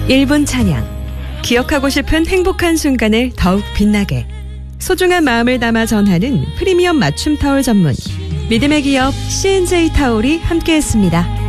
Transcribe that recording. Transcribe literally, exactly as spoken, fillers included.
일 분 찬양. 기억하고 싶은 행복한 순간을 더욱 빛나게. 소중한 마음을 담아 전하는 프리미엄 맞춤 타올 전문 믿음의 기업 씨엔제이 타올이 함께했습니다.